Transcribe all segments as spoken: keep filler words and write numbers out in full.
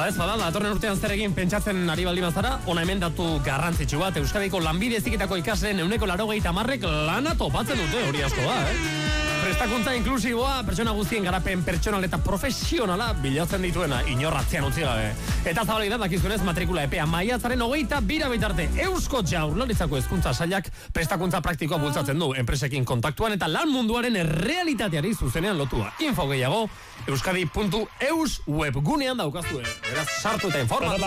Bada ez bada, datorren urtean zer egin pentsatzen ari baldin bazara, ona hemen datu garrantzitsu bat, Euskadiko lanbide heziketako ikasleen ehuneko laurogeita hamarrek lana topatzen dute, hori asko da, eh? Prestakuntza inklusiboa, pertsona guztien garapen pertsonal eta profesionala bilatzen dituena, inorratzean utzi gabe. Eta zabalik da, dakizunez, matrikula epea maiatzaren hogeita bira bitarte Eusko Jaurlaritzako hezkuntza sailak prestakuntza praktikoa bultzatzen du, enpresekin kontaktuan eta lan munduaren errealitateari zuzenean lotua. Info gehiago, euskadi puntu eus webgunean daukazue. Beraz, sartu eta informatu.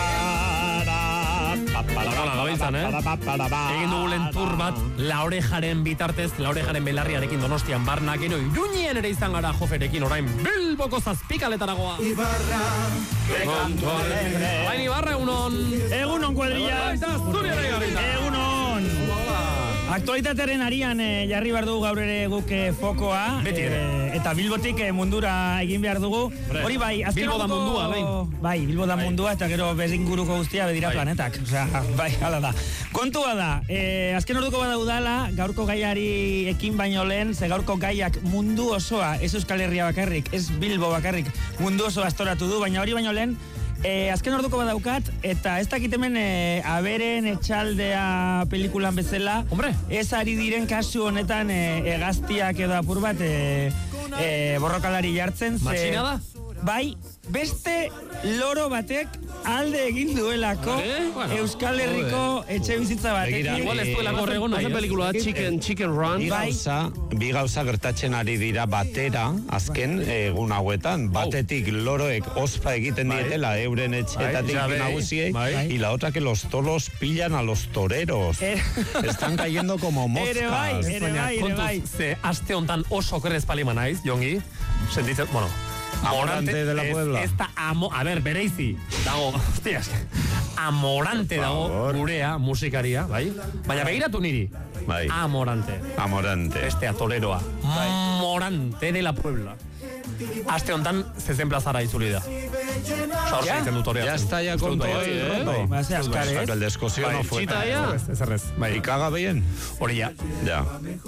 Gabiltzan, eh? Egin dugu lentur bat, La Orejaren bitartez, La Orejaren belarriarekin Donostian barna, gero Iruñean ere izan gara joferekin, orain Bilboko zazpikaletaragoa. Ibarra, Bain Ibarra, egunon. Egunon, kuadrilla. Egunon. Aktualitatearen arian eh, jarri behar dugu gaur ere guk eh, fokoa. Beti ere. Eh, eta Bilbotik eh, mundura egin behar dugu. Hori bai, azken Bilbo da mundua, lain. Bai, Bilbo da mundua eta gero bezinguruko guztia bedira bai. Planetak. Osea, bai, hala da. Kontua da, eh, azken orduko bada udala, gaurko gaiari ekin baino lehen, ze gaurko gaiak mundu osoa, ez Euskal Herria bakarrik, ez Bilbo bakarrik, mundu osoa astoratu du, baina hori baino lehen, Eh, azken orduko badaukat, eta ez dakit hemen eh, Aberen etxaldea pelikulan bezala. Hombre. Ez ari diren kasu honetan eh, egaztiak edo apur bat eh, eh, borrokalari jartzen. Ze, Matxina da? Bai, beste loro batek alde egin duelako eh? bueno, Euskal Herriko etxe bizitza batekin. Igual ez duela gorrego nahi. Pelikula Chicken, Chicken Run. Bi gauza, bi gauza gertatzen ari dira batera, azken egun hauetan. Batetik loroek ospa egiten dietela euren etxeetatik nagusiei, y la otra que los toros pillan a los toreros. Están cayendo como moscas. Ere bai, ere bai, ere bai. Ze aste hontan oso kerrez palima naiz, Jongi. Sentitzen, bueno, Amorante de la Puebla. Ez da amo, a ver, bereizi. Dago, hostias. Amorante dago gurea, musikaria, bai? Baina begiratu niri. Bai. Amorante. Amorante. Bestea toreroa. Morante de la Puebla. Aste hontan zezen plazara itzuli da. Ya, ya está ya con todo, ¿eh? Va a ser Ascar, ¿eh? El descosío no fue. Chita ya. Ez errez. ¿Y caga bien? Hori ya. Ya.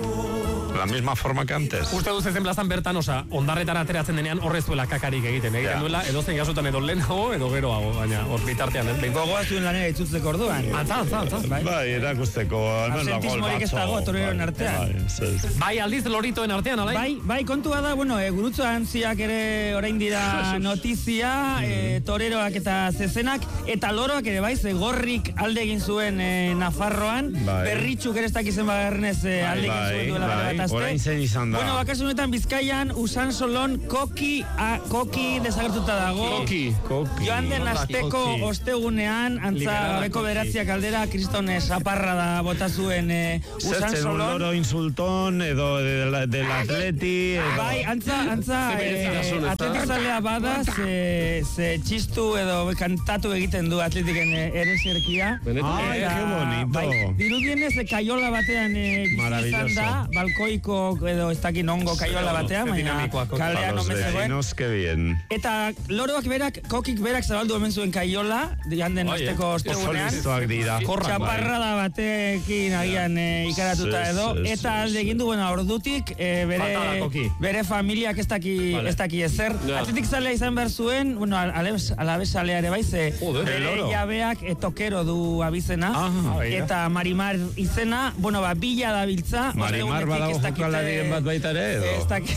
La misma forma que antes. Uste du zezen plazan bertan, osa, ondarretara ateratzen denean horrez duela kakarik egiten. Egiten Ja. duela, edozen gasotan edo lehenago, edo geroago, baina hor bitartean. Eh? Gogoa zuen lanera itzutzeko orduan. Antza, antza, antza. Bai, erakusteko. Absentismorik ez dago toreroen artean. Bai, aldiz loritoen artean, alai? Bai, bai, kontua da, bueno, e, gurutzo antziak ere orain dira notizia, e, toreroak eta zezenak, eta loroak ere bai, ze gorrik alde egin zuen e, Nafarroan, Bai. Berritxuk ere ez dakizen bagarrenez e, alde egin Bai, zuen duela bai, bat azte. orain zen izan da. Bueno, bakasunetan Bizkaian, Usansolon, koki, a, koki desagertuta dago. Koki. Joan den asteko Koki. ostegunean, antza Liberada gabeko koki. beratziak aldera, kriston e, saparra da bota zuen e, Zertzen un Usansolon. loro insultón edo del, del atleti edo... Bai, antza, antza, Ze berezitasun, eh, ezta? atletizalea bada, ze, ze txistu edo kantatu egiten du atletiken eh, ereserkia. Benetan. Ai, Eta, qué bonito. Bai, dirudienez, eh, kaiola batean eh, bizi izan Maravilloso. da, balkoiko edo ez dakin ongo kaiola batean, ze baina dinamikoak, Para kalean los omen zegoen. vecinos, qué bien. Eta loroak berak, kokik berak zabaldu omen zuen kaiola, joan den Oie, asteko ostegunean. Solistoak dira. Txaparrada batekin agian eh, ikaratuta Sí, edo, sí, eta sí, alde sí. egin du, bueno, ordutik eh, Falta da, bere, Koki. bere familiak ez daki, Vale. ez daki ezer. Ja. Atletik zalea izan behar zuen, bueno, alabez, alabez zalea ere bai, ze Joder, bere loro. jabeak eh, tokero du abizena, Ah, begira. eta Marimar izena, bueno, ba, bila da biltza. Marimar badago jokalarien bat baita ere edo? Ez dakit.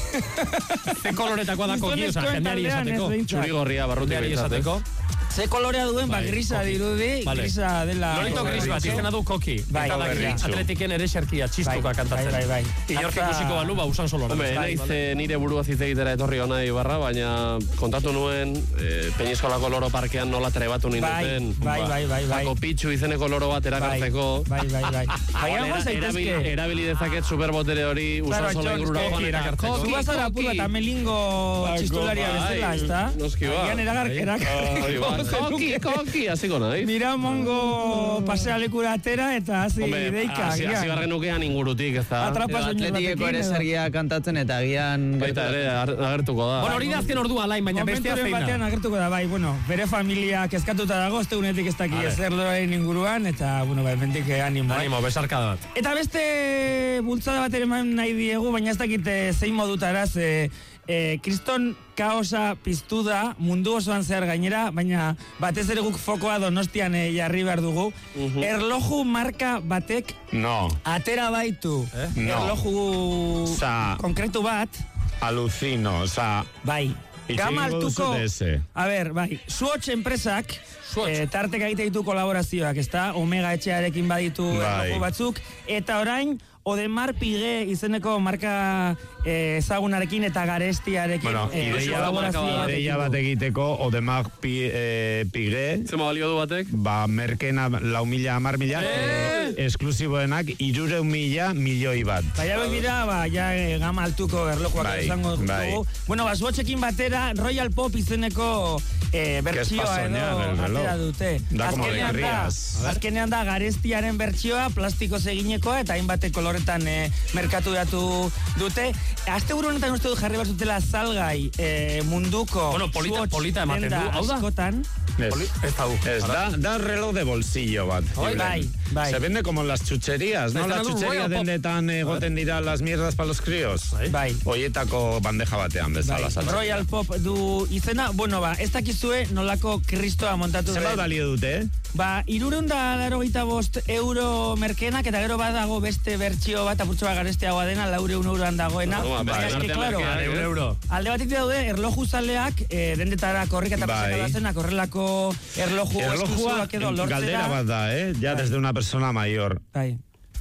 Ze koloretakoa da koki, oza, Gizonezkoen jendeari taldean ez esateko. behintzat. Txuri gorria barrutik Jendeari behintzat, esateko. Ze kolorea duen, ba, Bai, grisa koki. dirudi, Vale. grisa dela... Lorito gris bat, izena du koki. Bai, Eta daki berritxu. atletiken ere xerkia, txistuka Bai, kantatzen. bai, bai, bai. Inork Antza- ikusiko balu, ba, usan solo. Hombre, naiz eh, nire burua hitz egitera etorri hona Ibarra, baina kontatu nuen eh, Peñiskolako loro parkean nola trebatu ninduten. Bai, bai, bai, bai. Jako pitxu izeneko loro bat erakartzeko. Bai, bai, bai. Bai, Era- hau erabili, zaitezke. erabili dezaket superbotere hori Claro, usan solo Jon, ingurura koki joan eta erakartzeko. Zu bazara apur bat amelingo Bai, txistularia bai, bezala, ez da? noski ba. Agian eragar, Hori eragar. ba, Koki, koki, hasiko nahi. Nira mongo pasealekura atera eta hasi Hombre, deika. hasi hasi agian. barren nukean ingurutik, ez da? Atrapa soinu Atletikeko batekin, ere edo. zergia kantatzen eta agian... Baita ere, ar- agertuko da. Bueno, hori da azken ordua alain, baina bestea Momenturen zein batean da. agertuko da, bai, bueno, bere familia kezkatuta dago, ostegunetik ez daki Vale. ezer lorain inguruan, eta, bueno, bai, mendik animo. eh. Animo, besarkada bat. Eta beste bultzada bat ere eman nahi diegu, baina ez dakit eh, zein modutara, ze eh, kriston kaosa piztu da mundu osoan zehar gainera, baina batez ere guk fokoa Donostian eh, jarri behar dugu. Uh-huh. Erloju marka batek no. atera baitu. Eh? No. Erloju Sa... konkretu bat. Alucino, oza... Bai. Gama altuko... A ber, bai. Swatch enpresak, eh, tartek egite ditu kolaborazioak, ezta? Omega etxearekin baditu bai. Erloju batzuk. Eta orain... Odemar Pigué izeneko marka eh, ezagunarekin eta garestiarekin. Bueno, eh, ideia bat egiteko Odemar pi, eh, Pigué. Zema balio du batek? Ba, merkena lau mila, amar mila, eh! esklusiboenak irure mila milioi bat. Baina bek dira, ba, ja eh, gama altuko erlojuak bai, esango dugu. Bai. Bueno, ba, Swatchekin batera Royal Pop izeneko eh, bertsioa edo atera dute. Da como de crías. Azkenean da garestiaren bertsioa, plastiko eginekoa eta hainbate koloretan eh, merkatu dute. Azte buru honetan uste dut jarri bat zutela salgai eh, munduko bueno, polita, polita ematen du, hau da? Askotan. Es, es, es da, da reloj de bolsillo bat. Bai, bai, bai. Se vende como las chucherías, ¿no? Las chucherías dendetan egoten dira las mierdas para los críos. Bai. Oietako bandeja batean bezala. Bai. Royal Pop du izena, bueno ba, ez dakizue nolako kristoa montatu den. Zer balio dute, eh? Ba, irurehun eta laurogeita bost euro merkenak, eta gero badago beste bertsio bat, apurtxo bat garestiagoa dena, laureun euroan dagoena. No, ba, eske, claro, euro. Alde batik daude, erloju zaleak, eh, dendetara korrika eta pasaka bazenak, horrelako erloju esklusiboak edo lortzera. Galdera bat da, eh? Ya desde una persona mayor. Bai.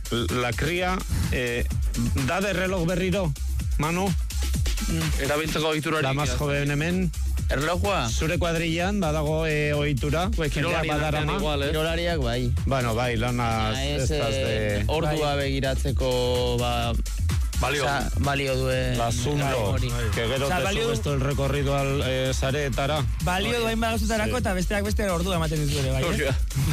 La cría, eh, da de reloj berriro, Manu? Mm. Erabiltzeko ohiturari. La más joven hemen. Erlojua? Zure kuadrillan badago e, ohitura. Pues kirolariak igual, eh? Kirolariak bai. Bueno, bai, lanas ja, estas de... Ordua bai. Begiratzeko, ba... Balio. O sea, balio due... La Zundo, que gero o sea, te balio... subes todo el recorrido al eh, sareetara. Balio duen bagazutarako sí. Eta besteak beste ordua ematen dizure, bai, eh?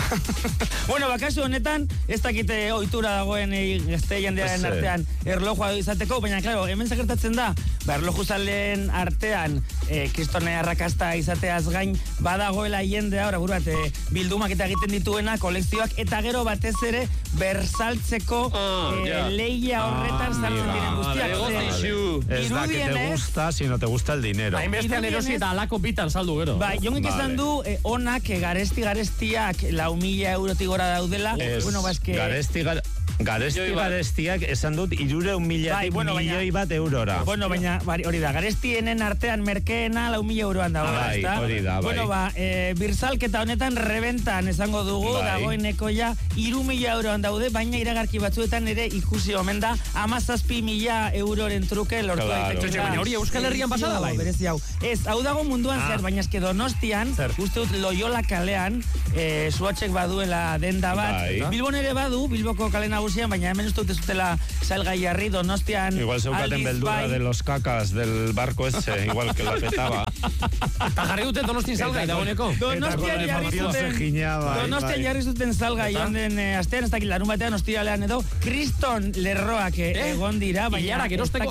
Bueno, bakasu honetan, ez dakite ohitura dagoen gazte jendearen sí. Artean erlojua izateko, baina, klaro, hemen zagertatzen da, ba, erloju zaleen artean, eh, kristone arrakasta izateaz gain, badagoela jendea, ora buruat, eh, bildumak eta egiten dituena, kolekzioak, eta gero batez ere, bersaltzeko ah, eh, yeah. Leia horretan ah, saltzen diren guztiak. Ez da que te gusta, sino te gusta el dinero. Hainbestean erosi eta alako bitan saldu gero. Ba, jongek esan du, eh, onak, eh, garesti-garestiak, lau mila eurotik gora daudela. Es, bueno, ba, eske... Garesti-garestiak. Garesti garestiak esan dut irure un milatik bai, bueno, milioi bat eurora. Bueno, baina hori da, garestienen artean merkeena lau mila euroan dago. Bai, hori da, bai. Bueno, ba, e, birsalketa honetan rebentan esango dugu, bai. Dagoeneko ja, iru mila euroan daude, baina iragarki batzuetan ere ikusi omen da, amazazpi mila euroren truke lortu claro. daiteke. Baina hori Euskal Herrian pasada, bai? Berezi hau. Ez, hau dago munduan ah. Zer, baina eske Donostian, uste dut Loyola kalean, e, Swatchek baduela denda bat. Bai. Bilbon ere badu, Bilboko kale nagusian, baina hemen uste dut ez dutela salgai jarri Donostian. Igual zeukaten beldura bai. De los cacas del barco ese, igual que la petaba. Eta jarri dute Donostian salgai dagoeneko. Donostian jarri zuten, Donostian jarri zuten salgai jonden eh, astean, ez dakit larun batean, ostiralean edo, Kriston lerroak eh, egon dira, baina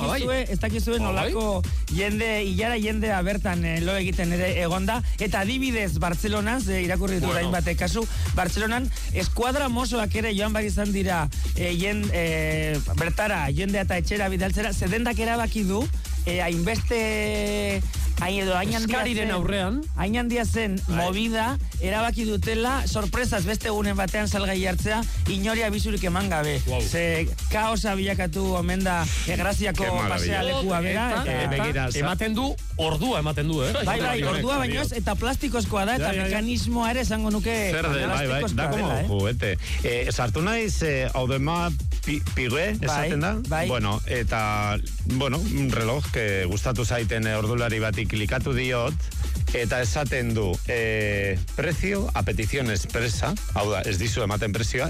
ez dakizue nolako jende, hilara jendea bertan eh, lo egiten ere egonda, eta adibidez Bartzelonan, eh, irakurri dut bueno. Bate kasu, Bartzelonan, eskuadra mosoak ere joan bai izan dira, eh, jen, eh, bertara, jendea eta etxera bidaltzera, zedendak erabaki du, eh, hainbeste... Hain edo, hain handia zen, aurrean. Hain handia zen movida, erabaki dutela, sorpresaz beste egunen batean salgai hartzea, inori abizurik eman gabe. Wow. Ze kaosa bilakatu omen da Graziako pasea lekua bera. Eta, eta, ematen du, ordua ematen du, eh? Bai, bai, ordua baino ez, eta plastikozkoa da, eta ja, ja, ja. Mekanismoa ere esango nuke plastikozkoa da, como eh? Juguete. Eh, sartu naiz, eh, Audemars Pigué, esaten da? Bai. Bueno, eta, bueno, un reloj que gustatu zaiten ordulari bati klikatu diot, eta esaten du eh, prezio a petición expresa, hau da, ez dizu ematen prezioa,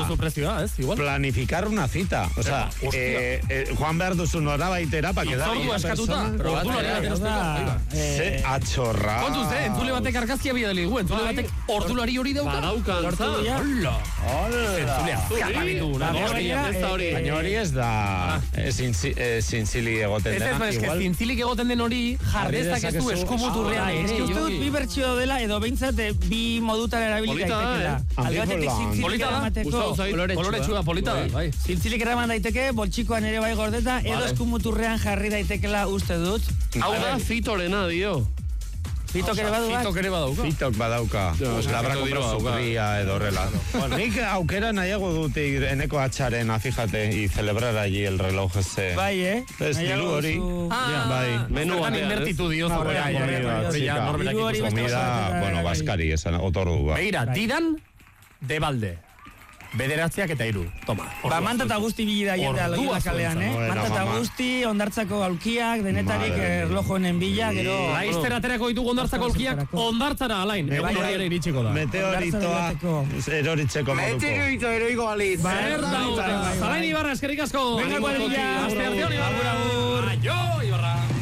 eta planificar una cita. O sea, eh, eh, Juan behar duzu norabaitera, pa quedar una persona. Ze atxorra. Kontuz, eh, entzule batek argazkia bide ligu, entzule batek ordulari hori dauka. Badauka, hola. Baina hori ez da zintzili egoten dena. Ez ez, zintzili egoten den hori jardezak ez du eskumuturrean eski uste dut bi bertsio dela, edo behintzat eh, bi modutan erabilik Polita da, daitekela. eh? Alde batetik zintzilik Polita da, eramateko. gustatu zait, koloretsua, polita da, bai. Zintzilik eraman daiteke, boltsikoan ere bai gordeta, edo eskumuturrean jarri daitekela uste dut. Hau da fitorena, dio. Fitok ere badu bat? Fitok ere badauka. Fitok badauka. Labrako prosukria edo horrela. Nik aukera nahiago dute eneko atxarena, fíjate, y celebrar allí el reloj ese. Bai, eh? Ez, diru hori. Ah, bai. Menu batean inbertitu dio Ah, zurea. bai, bai, bai, Ja, bai. norberak Diru hori ikusten. beste Comida, gauza, bueno, bai. baskari, esan, otordu ba. Begira, didan, de balde. Bederatziak eta hiru. Toma. Ba, manta eta guzti bilida jendea Ordua loiola kalean, eh? Bueno, Manta eta mama. guzti, ondartzako aulkiak, denetarik Madre mia. erlojoenen bila, gero... Laizter aterako ditugu ondartzako olkiak, ondartzara alain. Egun hori ere iritsiko da. Meteoritoa eroritzeko moduko. Meteorito eroiko balitz. Zer dauta. Zalain Ibarra, eskerrik asko. Venga, cuadrilla. Aste artean, Ibarra. Agur, agur. Aio, Ibarra.